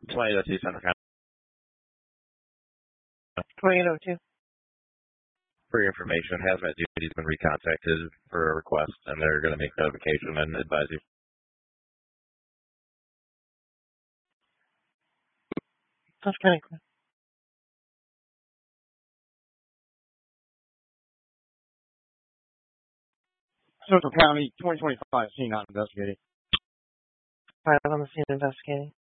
2002 Center County. 2802. For your information, hazmat duty's been recontacted for a request, and they're going to make notification and advise you. That's kind of cool. Central County, 2025, scene not investigated. Right on the scene investigating.